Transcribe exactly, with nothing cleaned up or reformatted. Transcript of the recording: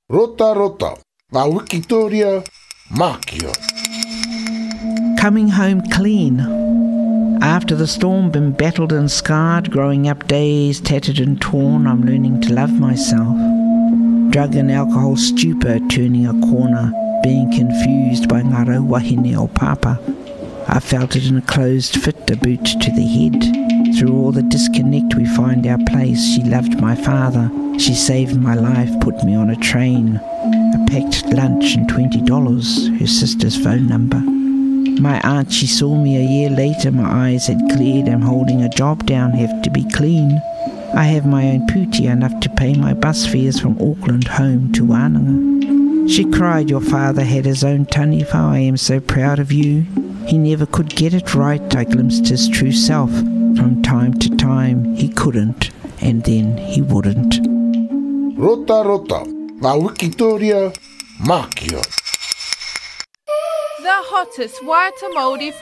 Rota rota, ngā Wikitoria Mākia. Coming home clean. After the storm, been battled and scarred, growing up days tattered and torn, I'm learning to love myself. Drug and alcohol stupor, turning a corner, being confused by ngaro wahine o papa. I felt it in a closed fit, a boot to the head. Through all the disconnect we find our place. She loved my father, she saved my life, put me on a train. A packed lunch and twenty dollars, her sister's phone number. My aunt, she saw me a year later, my eyes had cleared. I'm holding a job down, have to be clean. I have my own puti, enough to pay my bus fares from Auckland home to Wānanga. She cried, your father had his own taniwha, I am so proud of you. He never could get it right, I glimpsed his true self. From time to time he couldn't, and then he wouldn't. Rota rota, ngā Wikitoria Mākia. The hottest Waiata Māori